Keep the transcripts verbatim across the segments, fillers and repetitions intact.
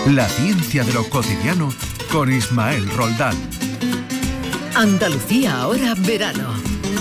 La ciencia de lo cotidiano con Ismael Roldán. Andalucía ahora verano.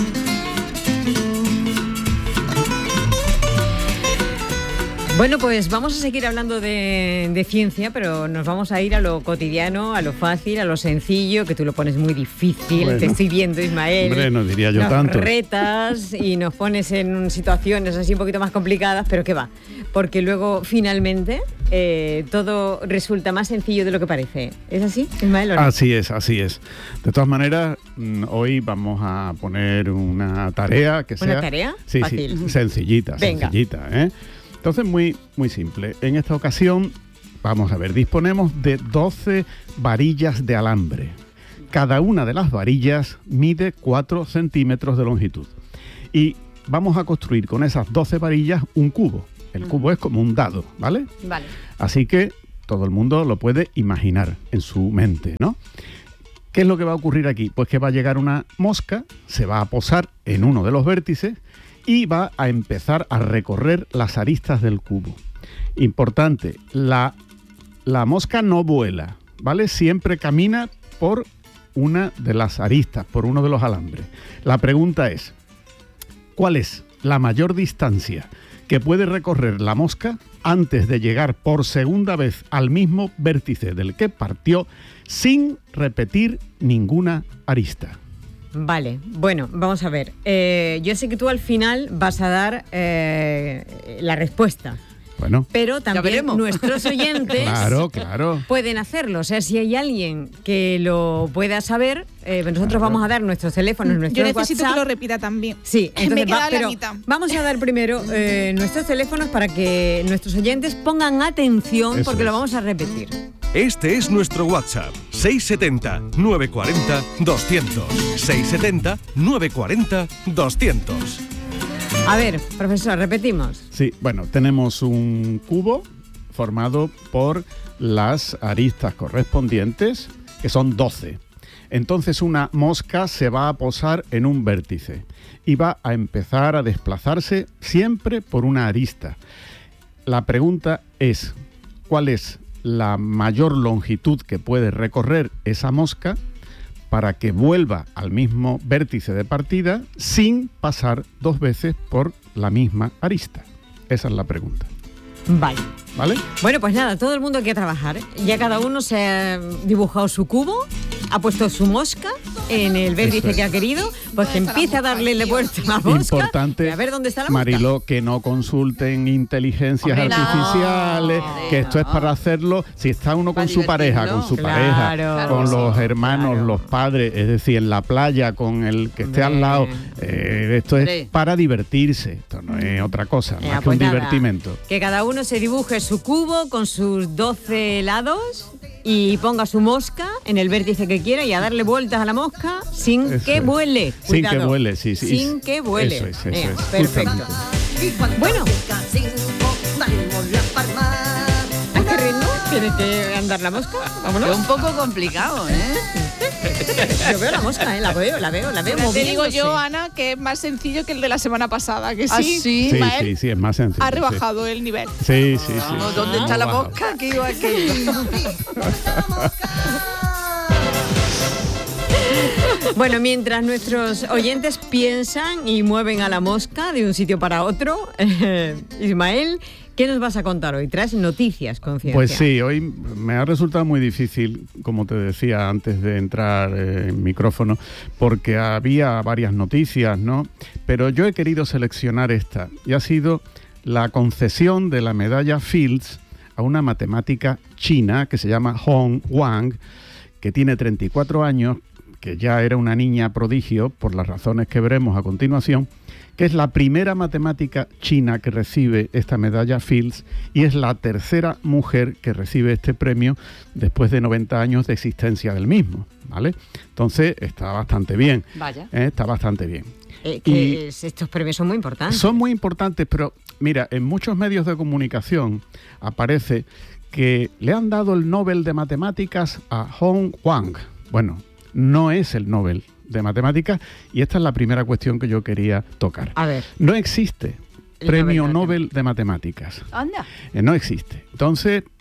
Bueno, pues vamos a seguir hablando de, de ciencia, pero nos vamos a ir a lo cotidiano, a lo fácil, a lo sencillo, que tú lo pones muy difícil. Bueno, te estoy viendo, Ismael. Hombre, no diría yo nos tanto. Nos retas y nos pones en situaciones así un poquito más complicadas, pero ¿qué va? Porque luego, finalmente, eh, todo resulta más sencillo de lo que parece. ¿Es así, Ismael? ¿O no? Así es, así es. De todas maneras, hoy vamos a poner una tarea que sea... ¿Una tarea? Sí, Fácil. sí, sencillita, Venga. sencillita, ¿eh? Entonces, muy, muy simple. En esta ocasión, vamos a ver, disponemos de doce varillas de alambre. Cada una de las varillas mide cuatro centímetros de longitud. Y vamos a construir con esas doce varillas un cubo. El cubo es como un dado, ¿vale? Vale. Así que todo el mundo lo puede imaginar en su mente, ¿no? ¿Qué es lo que va a ocurrir aquí? Pues que va a llegar una mosca, se va a posar en uno de los vértices y va a empezar a recorrer las aristas del cubo. Importante, la, la mosca no vuela, ¿vale? Siempre camina por una de las aristas, por uno de los alambres. La pregunta es, ¿cuál es la mayor distancia que puede recorrer la mosca antes de llegar por segunda vez al mismo vértice del que partió sin repetir ninguna arista? Vale, bueno, vamos a ver. Eh, yo sé que tú al final vas a dar eh, la respuesta. Bueno, pero también nuestros oyentes claro, claro. pueden hacerlo. O sea, si hay alguien que lo pueda saber, eh, nosotros claro. vamos a dar nuestros teléfonos, nuestros Yo necesito WhatsApp. Que lo repita también. Sí, entonces me queda va, pero la mitad. Vamos a dar primero eh, nuestros teléfonos para que nuestros oyentes pongan atención. Eso porque es. Lo vamos a repetir. Este es nuestro WhatsApp, seis siete cero, nueve cuatro cero, doscientos. seis siete cero, nueve cuatro cero, doscientos. A ver, profesor, repetimos. Sí, bueno, tenemos un cubo formado por las aristas correspondientes, que son doce. Entonces una mosca se va a posar en un vértice y va a empezar a desplazarse siempre por una arista. La pregunta es, ¿cuál es la mayor longitud que puede recorrer esa mosca para que vuelva al mismo vértice de partida sin pasar dos veces por la misma arista? Esa es la pregunta. Vale. ¿Vale? Bueno, pues nada, todo el mundo hay que trabajar. Ya cada uno se ha dibujado su cubo, ha puesto su mosca en el vértice es. que ha querido, pues que empiece a darle la vuelta a la mosca. Importante, a ver dónde está la mosca. Mariló, que no consulten inteligencias Hombre, artificiales, no, que esto no. es para hacerlo, si está uno con su pareja, con su claro, pareja, con los hermanos, claro. los padres, es decir, en la playa, con el que esté Hombre. al lado. Eh, esto es Hombre. para divertirse, esto no es otra cosa, más eh, que pues un nada, divertimento. Que cada uno se dibuje su cubo con sus doce lados y ponga su mosca en el vértice que quiera y a darle vueltas a la mosca sin eso que es. vuele. Sin Cuidado. que vuele, sí, sí. Sin que vuele. Eso es, eso eh, es. Perfecto. Bueno. ¿A qué ritmo tiene que andar la mosca? Vámonos. Es un poco complicado, ¿eh? Yo veo la mosca, ¿eh? La veo, la veo, la veo Pero moviéndose. Te digo yo, Ana, que es más sencillo que el de la semana pasada, que sí. ¿Ah, sí? Sí, sí, sí, es más sencillo. Ha rebajado sí. el nivel. Sí, sí, sí. No, sí ¿Dónde sí, está la bajado. mosca? Aquí o aquello. Bueno, mientras nuestros oyentes piensan y mueven a la mosca de un sitio para otro, eh, Ismael, ¿qué nos vas a contar hoy? ¿Traes noticias con ciencia? Pues sí, hoy me ha resultado muy difícil, como te decía antes de entrar eh, en micrófono, porque había varias noticias, ¿no? Pero yo he querido seleccionar esta, y ha sido la concesión de la medalla Fields a una matemática china que se llama Hong Wang, que tiene treinta y cuatro años, que ya era una niña prodigio, por las razones que veremos a continuación, que es la primera matemática china que recibe esta medalla Fields y es la tercera mujer que recibe este premio después de noventa años de existencia del mismo, ¿vale? Entonces está bastante bien. Vaya. ¿eh? Está bastante bien. Eh, que y es, estos premios son muy importantes. Son muy importantes, pero mira, en muchos medios de comunicación aparece que le han dado el Nobel de Matemáticas a Hong Wang. Bueno, no es el Nobel de Matemáticas y esta es la primera cuestión que yo quería tocar. A ver. No existe premio Nobel, Nobel de Matemáticas. Anda. Eh, no existe. Entonces,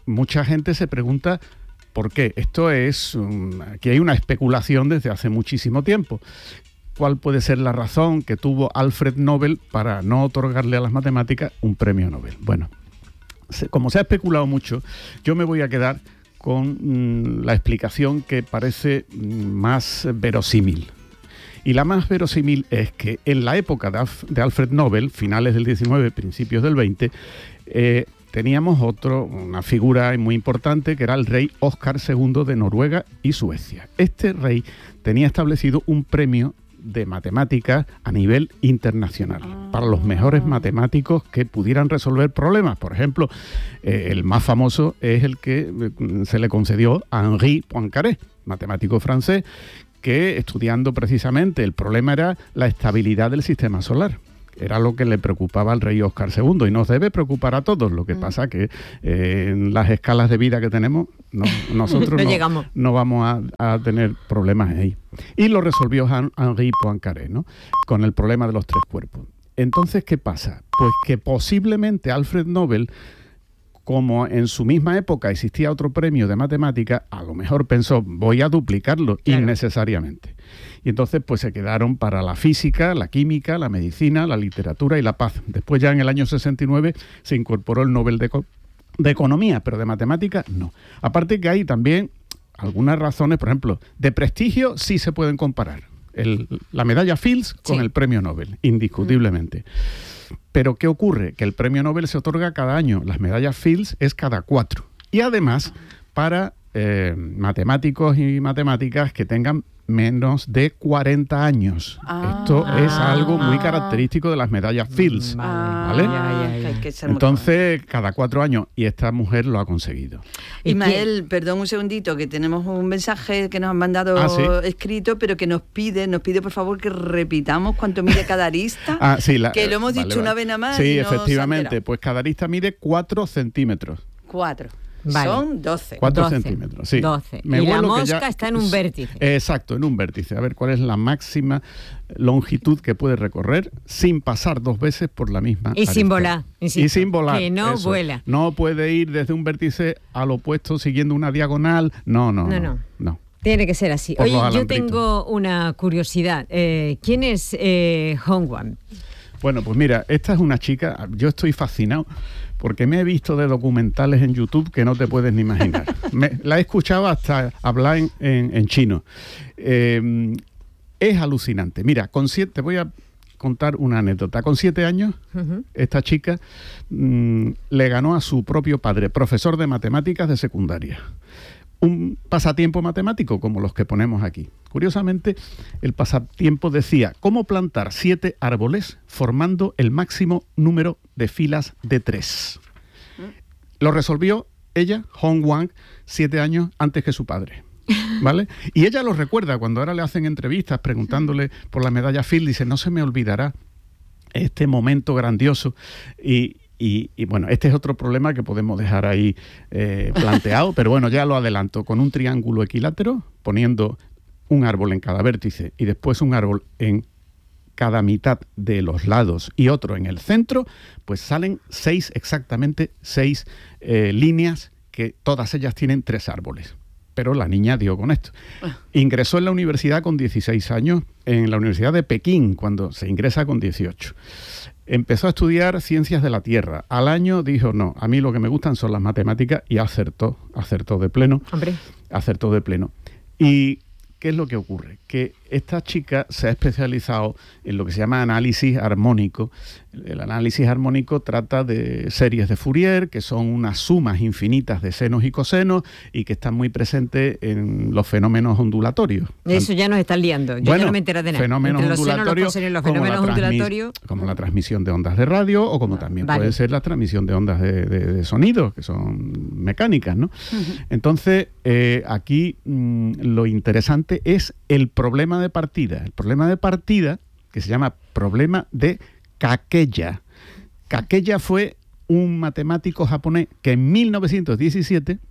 mucha gente se pregunta por qué. Esto es, um, aquí hay una especulación desde hace muchísimo tiempo. ¿Cuál puede ser la razón que tuvo Alfred Nobel para no otorgarle a las matemáticas un premio Nobel? Bueno, se, como se ha especulado mucho, yo me voy a quedar con mmm, la explicación que parece mmm, más verosímil. Y la más verosímil es que en la época de, Alf- de Alfred Nobel, finales del diecinueve, principios del veinte, eh, teníamos otro, una figura muy importante, que era el rey Óscar segundo de Noruega y Suecia. Este rey tenía establecido un premio de matemáticas a nivel internacional, para los mejores matemáticos que pudieran resolver problemas. Por ejemplo, eh, el más famoso es el que eh, se le concedió a Henri Poincaré, matemático francés, que estudiando precisamente el problema era la estabilidad del sistema solar. Era lo que le preocupaba al rey Óscar segundo y nos debe preocupar a todos. Lo que mm. pasa que eh, en las escalas de vida que tenemos, no, nosotros no, no, no vamos a, a tener problemas ahí. Y lo resolvió Henri Poincaré, ¿no? Con el problema de los tres cuerpos. Entonces, ¿qué pasa? Pues que posiblemente Alfred Nobel, como en su misma época existía otro premio de matemática, a lo mejor pensó, voy a duplicarlo, claro, innecesariamente. Y entonces pues se quedaron para la física, la química, la medicina, la literatura y la paz. Después ya en el año sesenta y nueve se incorporó el Nobel de, de Economía, pero de matemática no. Aparte que hay también algunas razones, por ejemplo, de prestigio sí se pueden comparar. El, la medalla Fields con sí. el premio Nobel, indiscutiblemente. Mm. Pero ¿qué ocurre? Que el premio Nobel se otorga cada año, las medallas Fields es cada cuatro. Y además, para eh, matemáticos y matemáticas que tengan menos de cuarenta años. Ah, Esto es algo muy característico de las medallas Fields. ¿Vale? Ah, ya, ya, ya. Que Entonces, cada cuatro años, y esta mujer lo ha conseguido. Ismael, perdón un segundito, que tenemos un mensaje que nos han mandado ah, ¿sí? escrito, pero que nos pide, nos pide por favor que repitamos cuánto mide cada arista. ah, sí, la, que lo hemos vale, dicho vale. una vez nada más. Sí, y efectivamente, pues cada arista mide cuatro centímetros. Cuatro. Vale. Son doce. cuatro centímetros, sí. doce. Me y la vuelo mosca ya, está en un vértice. Exacto, en un vértice. A ver cuál es la máxima longitud que puede recorrer sin pasar dos veces por la misma Y arista. sin volar. Insisto, y sin volar. Que no eso. vuela. No puede ir desde un vértice al opuesto siguiendo una diagonal. No, no, no. No, no. no. Tiene que ser así. Por Oye, yo tengo una curiosidad. Eh, ¿Quién es eh, Hong-Wan? Bueno, pues mira, esta es una chica, yo estoy fascinado porque me he visto de documentales en YouTube que no te puedes ni imaginar. me, la he escuchado hasta hablar en, en, en chino. Eh, es alucinante. Mira, con siete, te voy a contar una anécdota. Con siete años, uh-huh. esta chica mmm, le ganó a su propio padre, profesor de matemáticas de secundaria. Un pasatiempo matemático como los que ponemos aquí. Curiosamente, el pasatiempo decía cómo plantar siete árboles formando el máximo número de filas de tres. Lo resolvió ella, Hong-Wan, siete años antes que su padre. ¿Vale? Y ella lo recuerda cuando ahora le hacen entrevistas preguntándole por la medalla Fields, dice, no se me olvidará este momento grandioso. Y Y, y bueno, este es otro problema que podemos dejar ahí eh, planteado, pero bueno, ya lo adelanto, con un triángulo equilátero, poniendo un árbol en cada vértice y después un árbol en cada mitad de los lados y otro en el centro, pues salen seis, exactamente seis eh, líneas que todas ellas tienen tres árboles. Pero la niña dio con esto. Ingresó en la universidad con dieciséis años, en la Universidad de Pekín, cuando se ingresa con dieciocho. Empezó a estudiar ciencias de la Tierra. Al año dijo, no, a mí lo que me gustan son las matemáticas, y acertó, acertó de pleno. Hombre. Acertó de pleno. Y ¿qué es lo que ocurre? Que esta chica se ha especializado en lo que se llama análisis armónico. El análisis armónico trata de series de Fourier, que son unas sumas infinitas de senos y cosenos y que están muy presentes en los fenómenos ondulatorios. Eso ya nos están liando. Yo bueno, ya no me entero de nada. Fenómenos Entre los ondulatorios, senos, los, cosenos, los como, fenómenos la ondulatorios. como la transmisión de ondas de radio o como también vale. puede ser la transmisión de ondas de, de, de sonido, que son mecánicas, ¿no? Uh-huh. Entonces, eh, aquí mmm, lo interesante es el problema de partida. El problema de partida, que se llama problema de Kakeya. Kakeya fue un matemático japonés que en mil novecientos diecisiete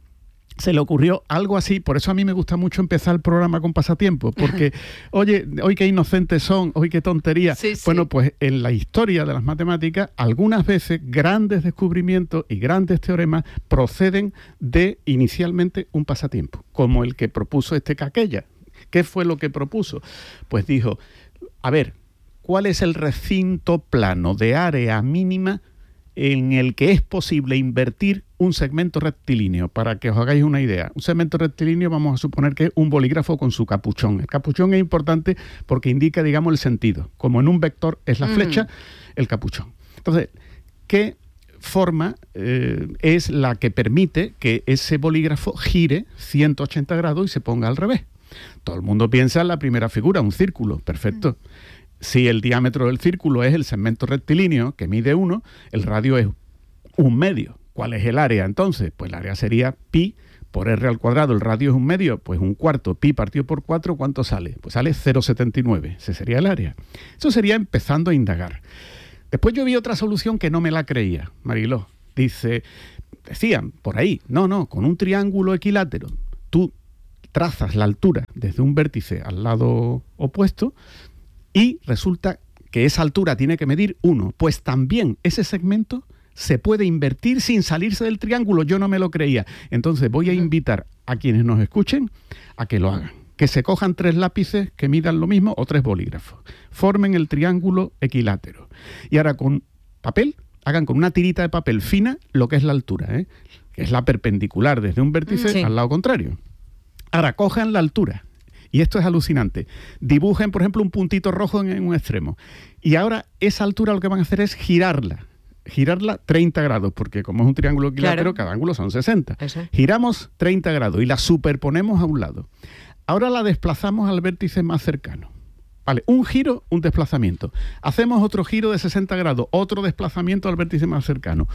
se le ocurrió algo así. Por eso a mí me gusta mucho empezar el programa con pasatiempos, porque, oye, hoy qué inocentes son, hoy qué tontería. Sí, sí. Bueno, pues en la historia de las matemáticas, algunas veces grandes descubrimientos y grandes teoremas proceden de inicialmente un pasatiempo, como el que propuso este Kakella. ¿Qué fue lo que propuso? Pues dijo, a ver, ¿cuál es el recinto plano de área mínima en el que es posible invertir un segmento rectilíneo? Para que os hagáis una idea, un segmento rectilíneo vamos a suponer que es un bolígrafo con su capuchón. El capuchón es importante porque indica, digamos, el sentido. Como en un vector es la flecha, mm. el capuchón. Entonces, ¿qué forma eh, es la que permite que ese bolígrafo gire ciento ochenta grados y se ponga al revés? Todo el mundo piensa en la primera figura, un círculo, perfecto. Mm. Si el diámetro del círculo es el segmento rectilíneo, que mide uno, el radio es un medio. ¿Cuál es el área entonces? Pues el área sería pi por r al cuadrado. El radio es un medio, pues un cuarto. Pi partido por cuatro, ¿cuánto sale? Pues sale cero coma setenta y nueve. Ese sería el área. Eso sería empezando a indagar. Después yo vi otra solución que no me la creía, Mariló. Dice, decían por ahí, no, no, con un triángulo equilátero, tú trazas la altura desde un vértice al lado opuesto, y resulta que esa altura tiene que medir uno. Pues también ese segmento se puede invertir sin salirse del triángulo. Yo no me lo creía. Entonces voy a invitar a quienes nos escuchen a que lo hagan. Que se cojan tres lápices que midan lo mismo o tres bolígrafos. Formen el triángulo equilátero. Y ahora con papel, hagan con una tirita de papel fina lo que es la altura, ¿eh? Que es la perpendicular desde un vértice sí. al lado contrario. Ahora cojan la altura. Y esto es alucinante. Dibujen, por ejemplo, un puntito rojo en, en un extremo. Y ahora esa altura lo que van a hacer es girarla. Girarla treinta grados, porque como es un triángulo equilátero, claro. cada ángulo son sesenta. Eso. Giramos treinta grados y la superponemos a un lado. Ahora la desplazamos al vértice más cercano. Vale, un giro, un desplazamiento. Hacemos otro giro de sesenta grados, otro desplazamiento al vértice más cercano.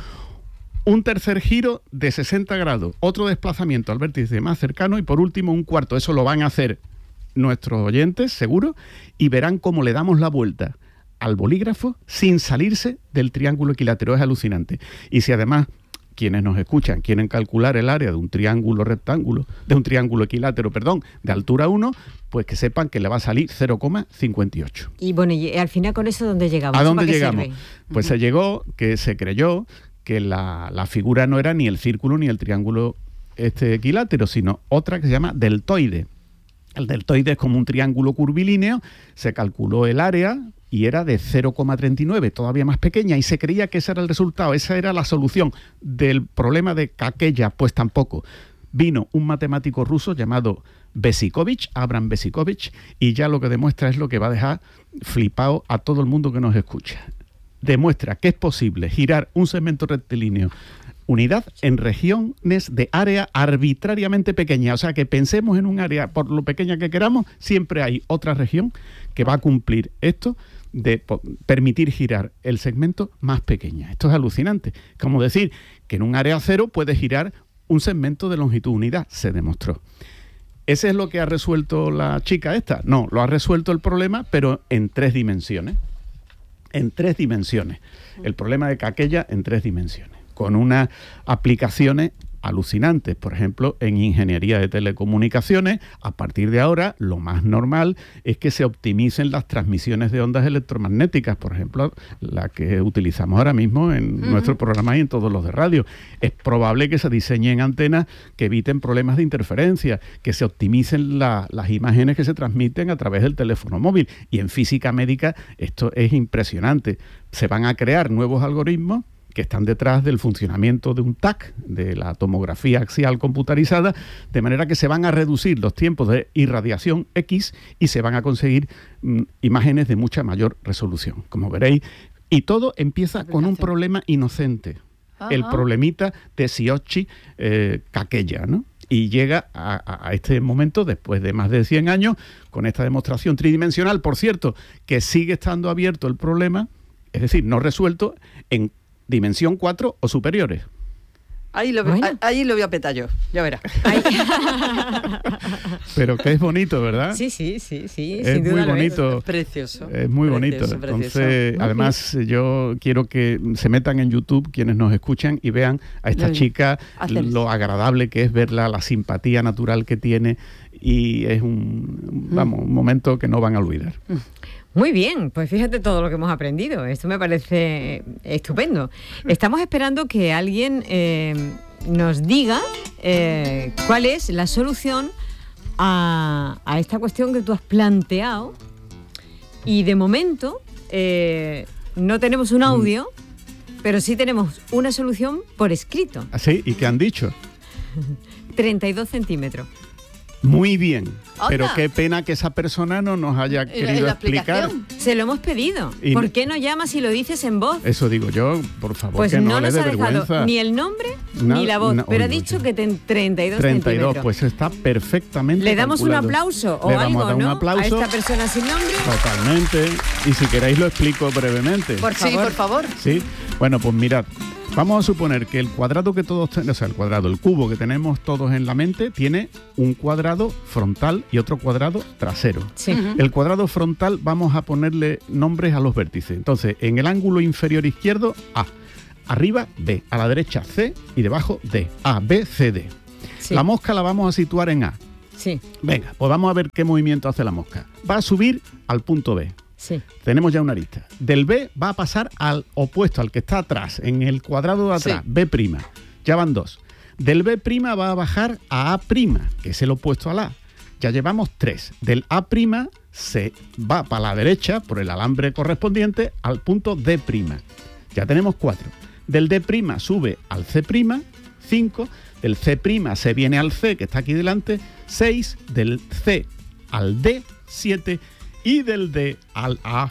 Un tercer giro de sesenta grados, otro desplazamiento al vértice más cercano y por último un cuarto. Eso lo van a hacer nuestros oyentes, seguro, y verán cómo le damos la vuelta al bolígrafo sin salirse del triángulo equilátero. Es alucinante. Y si además quienes nos escuchan quieren calcular el área de un triángulo rectángulo, de un triángulo equilátero, perdón, de altura uno, pues que sepan que le va a salir cero coma cincuenta y ocho. Y bueno, y al final con eso, ¿dónde llegamos? ¿A dónde llegamos? Pues uh-huh. se llegó, que se creyó que la, la figura no era ni el círculo ni el triángulo este equilátero, sino otra que se llama deltoide. El deltoide es como un triángulo curvilíneo, se calculó el área y era de cero coma treinta y nueve, todavía más pequeña, y se creía que ese era el resultado, esa era la solución del problema de Kakella. Pues tampoco. Vino un matemático ruso llamado Besicovich, Abram Besicovich, y ya lo que demuestra es lo que va a dejar flipado a todo el mundo que nos escucha. Demuestra que es posible girar un segmento rectilíneo unidad en regiones de área arbitrariamente pequeña. O sea, que pensemos en un área, por lo pequeña que queramos, siempre hay otra región que va a cumplir esto de po- permitir girar el segmento más pequeña. Esto es alucinante. Como decir que en un área cero puede girar un segmento de longitud unidad. Se demostró. ¿Ese es lo que ha resuelto la chica esta? No, lo ha resuelto el problema, pero en tres dimensiones. En tres dimensiones. El problema de Kakella en tres dimensiones. Con unas aplicaciones alucinantes. Por ejemplo, en ingeniería de telecomunicaciones, a partir de ahora, lo más normal es que se optimicen las transmisiones de ondas electromagnéticas, por ejemplo, la que utilizamos ahora mismo en uh-huh. nuestro programa y en todos los de radio. Es probable que se diseñen antenas que eviten problemas de interferencia, que se optimicen la, las imágenes que se transmiten a través del teléfono móvil. Y en física médica esto es impresionante. Se van a crear nuevos algoritmos que están detrás del funcionamiento de un T A C, de la tomografía axial computarizada, de manera que se van a reducir los tiempos de irradiación X y se van a conseguir mm, imágenes de mucha mayor resolución, como veréis. Y todo empieza con un problema inocente, Ajá. el problemita de Siochi eh, Kakella, ¿no? Y llega a, a este momento, después de más de cien años, con esta demostración tridimensional, por cierto, que sigue estando abierto el problema, es decir, no resuelto, en dimensión cuatro o superiores. Ahí lo, Bueno. ahí lo voy a petar yo, ya verás. Pero que es bonito, ¿verdad? Sí, sí, sí, sí. Es sin duda muy lo bonito. Es precioso. Es muy bonito. Precioso, precioso. Entonces, Muy además, yo quiero que se metan en YouTube quienes nos escuchan y vean a esta Lo- chica hacemos. lo agradable que es verla, la simpatía natural que tiene, y es un, vamos, un momento que no van a olvidar. Muy bien, pues fíjate todo lo que hemos aprendido. Esto me parece estupendo. Estamos esperando que alguien eh, nos diga eh, cuál es la solución a, a esta cuestión que tú has planteado. Y de momento eh, no tenemos un audio, pero sí tenemos una solución por escrito. ¿Así? ¿Y qué han dicho? treinta y dos centímetros. Muy bien. Anda. Pero qué pena que esa persona no nos haya En la- en querido la explicar. explicación. Se lo hemos pedido. Y- ¿Por qué no llamas y lo dices en voz? Eso digo yo, por favor, Pues que no, no le nos dé ha dejado vergüenza. ni el nombre Na- ni la voz, na- pero ha oye, dicho oye. que ten treinta y dos treinta y dos, centímetros. pues está perfectamente Le damos un calculado. aplauso o Le vamos algo, a dar un ¿no? aplauso. A esta persona sin nombre. Totalmente. Y si queréis lo explico brevemente. Por Sí, favor. por favor. Sí. Bueno, pues mirad. Vamos a suponer que el cuadrado que todos tenemos, o sea, el cuadrado, el cubo que tenemos todos en la mente, tiene un cuadrado frontal y otro cuadrado trasero. Sí. El cuadrado frontal vamos a ponerle nombres a los vértices. Entonces, en el ángulo inferior izquierdo, A. Arriba, B. A la derecha, C. Y debajo, D. A, B, C, D. Sí. La mosca la vamos a situar en A. Sí, Venga, pues vamos a ver qué movimiento hace la mosca. Va a subir al punto B. sí. Tenemos ya una lista. Del B va a pasar al opuesto, al que está atrás, en el cuadrado de atrás, Sí. B'. Ya van dos. Del B' va a bajar a A', que es el opuesto al A. Ya llevamos tres. Del A' se va para la derecha, por el alambre correspondiente, al punto D'. Ya tenemos cuatro. Del D' sube al C', cinco. Del C' se viene al C, que está aquí delante, seis. Del C al D, siete. Y del D al A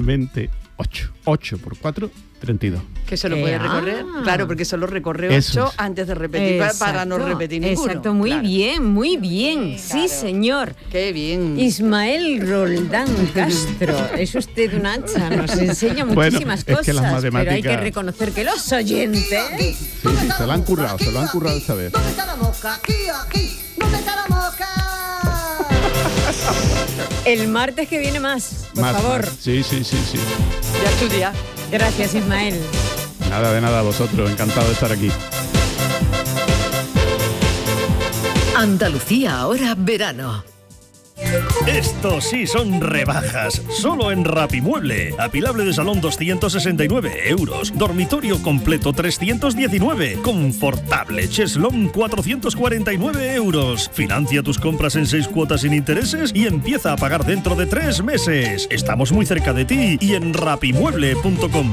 ocho. ocho por cuatro, treinta y dos. Que se lo Eh, puede ah. recorrer. Claro, porque solo recorre Eso ocho es. antes de repetir pa- para no Exacto, repetir ninguno. Exacto, muy Claro. bien, muy bien. Sí, Sí, claro. señor. Qué bien. Ismael Roldán Castro, es usted un hacha, nos enseña Bueno, muchísimas es que cosas, las pero hay que matemáticas- reconocer que los oyentes... Sí, sí, se lo han currado, se lo han currado esta vez. ¿Dónde está la mosca? Aquí, aquí. ¿Dónde está la mosca? El martes que viene más, por Más, favor. más. Sí, sí, sí, sí. Ya es tu día. Gracias, Ismael. Nada de nada a vosotros, encantado de estar aquí. Andalucía ahora verano. Estos sí son rebajas, solo en Rapimueble. Apilable de salón doscientos sesenta y nueve euros, dormitorio completo trescientos diecinueve, confortable cheslón cuatrocientos cuarenta y nueve euros. Financia tus compras en seis cuotas sin intereses y empieza a pagar dentro de tres meses. Estamos muy cerca de ti y en rapimueble punto com.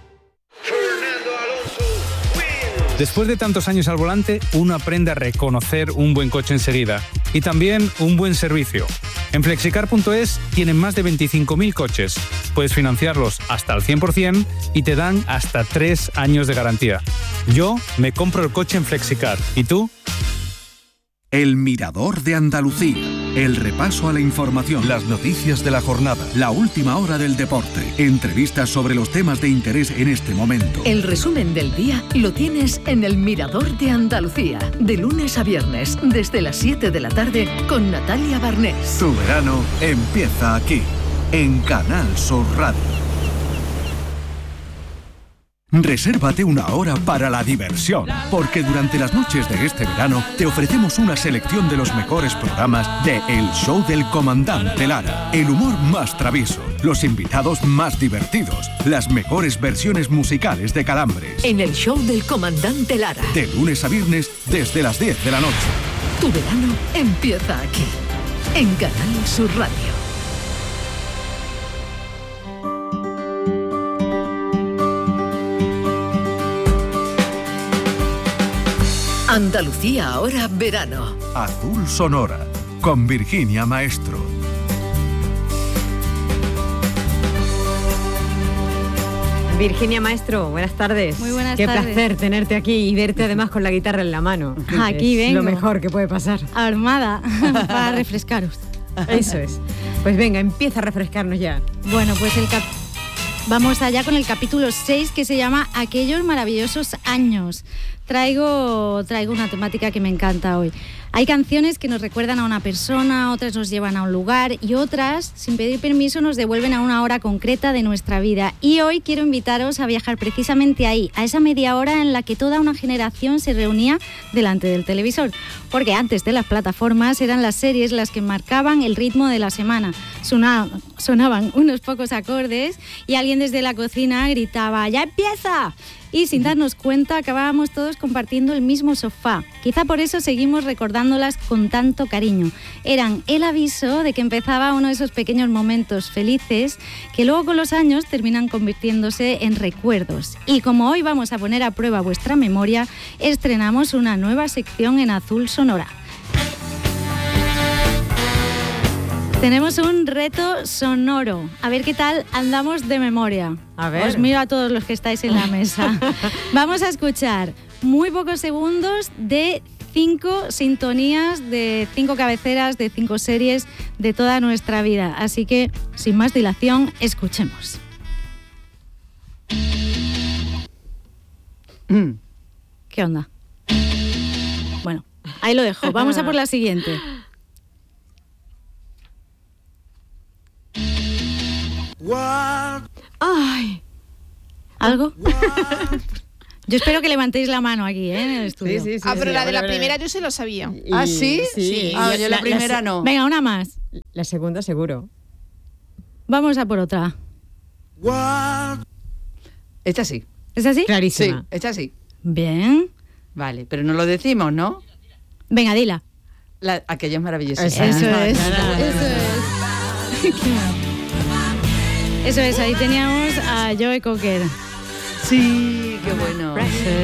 Después de tantos años al volante, uno aprende a reconocer un buen coche enseguida y también un buen servicio. En flexicar punto es tienen más de veinticinco mil coches. Puedes financiarlos hasta el cien por ciento y te dan hasta tres años de garantía. Yo me compro el coche en Flexicar. ¿Y tú? El Mirador de Andalucía. El repaso a la información, las noticias de la jornada, la última hora del deporte, entrevistas sobre los temas de interés en este momento. El resumen del día lo tienes en El Mirador de Andalucía, de lunes a viernes, desde las siete de la tarde, con Natalia Barnés. Tu verano empieza aquí, en Canal Sur Radio. Resérvate una hora para la diversión, porque durante las noches de este verano te ofrecemos una selección de los mejores programas de El Show del Comandante Lara, el humor más travieso, los invitados más divertidos, las mejores versiones musicales de Calambres. En el show del Comandante Lara. De lunes a viernes desde las diez de la noche. Tu verano empieza aquí, en Canal Sur Radio. Andalucía ahora verano. Azul Sonora, con Virginia Maestro. Virginia Maestro, buenas tardes. Muy buenas Qué tardes. placer tenerte aquí y verte además con la guitarra en la mano. Aquí es vengo. lo mejor que puede pasar. Armada para refrescaros. Eso es. Pues venga, empieza a refrescarnos ya. Bueno, pues el cap- vamos allá con el capítulo seis, que se llama Aquellos maravillosos años. traigo, traigo una temática que me encanta hoy. Hay canciones que nos recuerdan a una persona, otras nos llevan a un lugar y otras, sin pedir permiso, nos devuelven a una hora concreta de nuestra vida. Y hoy quiero invitaros a viajar precisamente ahí, a esa media hora en la que toda una generación se reunía delante del televisor. Porque antes de las plataformas eran las series las que marcaban el ritmo de la semana. Sonaban, sonaban unos pocos acordes y alguien desde la cocina gritaba ¡ya empieza! Y sin darnos cuenta acabábamos todos compartiendo el mismo sofá. Quizá por eso seguimos recordándolas con tanto cariño. Eran el aviso de que empezaba uno de esos pequeños momentos felices que luego con los años terminan convirtiéndose en recuerdos. Y como hoy vamos a poner a prueba vuestra memoria, estrenamos una nueva sección en Azul Sonora. Tenemos un reto sonoro. A ver qué tal andamos de memoria. A ver. Os miro a todos los que estáis en la mesa. Vamos a escuchar muy pocos segundos de cinco sintonías, de cinco cabeceras, de cinco series de toda nuestra vida. Así que, sin más dilación, escuchemos. ¿Qué onda? Bueno, ahí lo dejo. Vamos a por la siguiente. Ay. ¿Algo? Yo espero que levantéis la mano aquí, ¿eh? En el estudio. Sí, sí, sí, ah, pero sí, la de la primera yo se lo sabía. Y, ¿Ah, sí? Sí. Ah, yo la, la primera la, no. Venga, una más. La segunda seguro. Vamos a por otra. Esta sí. ¿Es así? Clarísima. Sí, esta sí. Bien. Vale, pero no lo decimos, ¿no? Venga, dila. La, aquello es maravilloso. Eso, eso es. Eso es. Eso es, ahí teníamos a Joe Cocker. Sí, qué bueno.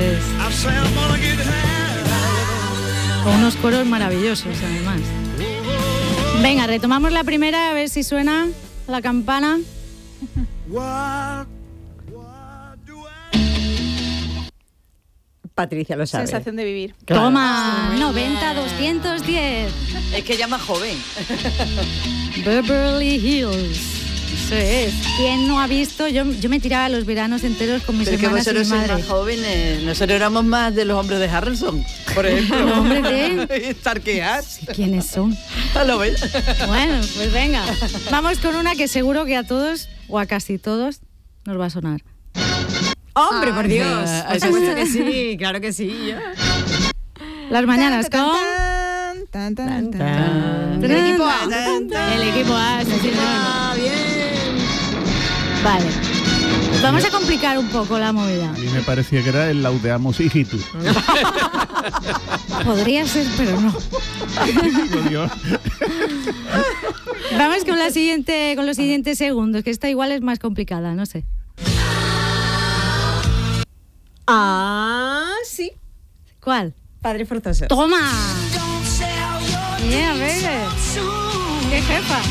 Con unos coros maravillosos, además. Venga, retomamos la primera, a ver si suena la campana. Patricia lo sabe. Sensación de vivir. Claro. Toma, noventa doscientos diez. Es que ella es más joven. Beverly Hills. Eso es. ¿Quién no ha visto? Yo, yo me tiraba los veranos enteros con mis Pero hermanas y mi vosotros madre. sois más jóvenes. Nosotros éramos más de los hombres de Harrelson, por ejemplo. ¿Los hombres de? Starkear. ¿Quiénes son? ¿A lo ves? Bueno, pues venga. Vamos con una que seguro que a todos, o a casi todos, nos va a sonar. ¡Hombre, ah, por Dios! Ah, Por supuesto que sí, claro que sí. Yo. Las mañanas con... Tan, tan, tan, tan. El equipo A. El equipo A, sí, señor. Ah, bien. Vale. Vamos a complicar un poco la movida. A mí me parecía que era el Laudeamos Hijitus. Podría ser, pero no. Dios. Vamos con la siguiente, con los siguientes segundos, que esta igual es más complicada, no sé. Ah, sí. ¿Cuál? Padre Forzoso. ¡Toma! Yeah, baby. ¡Qué jefa!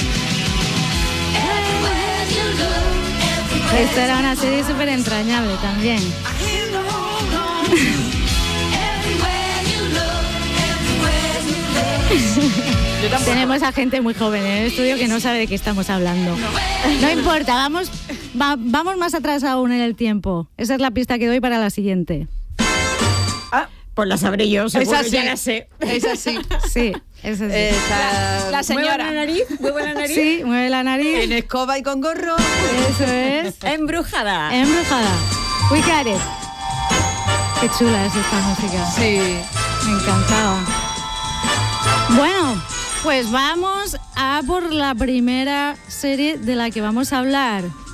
Esta era una serie súper entrañable también. Tenemos a gente muy joven en el estudio que no sabe de qué estamos hablando. No importa, vamos, va, vamos más atrás aún en el tiempo. Esa es la pista que doy para la siguiente. Ah, pues la sabré yo, seguro, esa sí. ya la sé. Esa sí. Sí, esa sí. Esa... La, la señora. ¿Mueve la nariz? ¿Mueve la nariz? Sí, mueve la nariz. En escoba y con gorro. Eso es. Embrujada. Embrujada. We got it. Qué chula es esta música. Sí. Me encantaba. Bueno, pues vamos a por la primera serie de la que vamos a hablar.